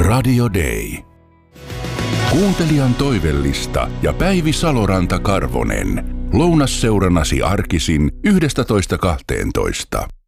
Radio Day. Kuuntelijan toivellista ja Päivi Saloranta-Karvonen. Lounasseurannasi arkisin 11.12.